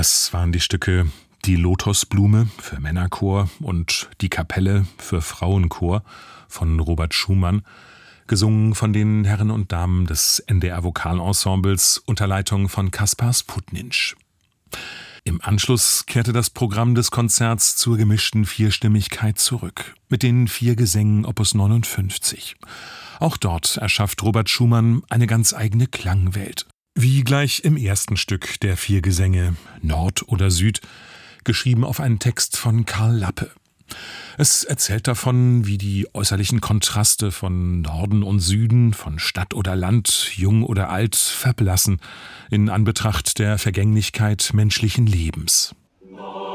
Das waren die Stücke Die Lotosblume für Männerchor und Die Kapelle für Frauenchor von Robert Schumann, gesungen von den Herren und Damen des NDR Vokalensembles unter Leitung von Kaspar Sputnitsch. Im Anschluss kehrte das Programm des Konzerts zur gemischten Vierstimmigkeit zurück, mit den 4 Gesängen Opus 59. Auch dort erschafft Robert Schumann eine ganz eigene Klangwelt. Wie gleich im ersten Stück der 4 Gesänge, Nord oder Süd, geschrieben auf einen Text von Karl Lappe. Es erzählt davon, wie die äußerlichen Kontraste von Norden und Süden, von Stadt oder Land, jung oder alt, verblassen in Anbetracht der Vergänglichkeit menschlichen Lebens.